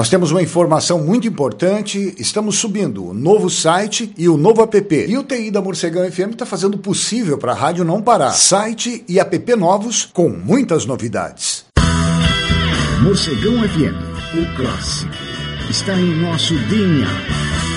Nós temos uma informação muito importante, estamos subindo o novo site e o novo app. E o TI da Morcegão FM está fazendo o possível para a rádio não parar. Site e app novos com muitas novidades. Morcegão FM, o clássico, está em nosso DNA.